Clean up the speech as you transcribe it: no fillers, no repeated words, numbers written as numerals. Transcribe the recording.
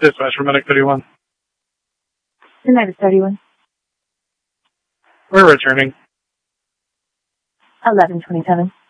Dispatch for Medic 31. United 31. We're returning. 1127.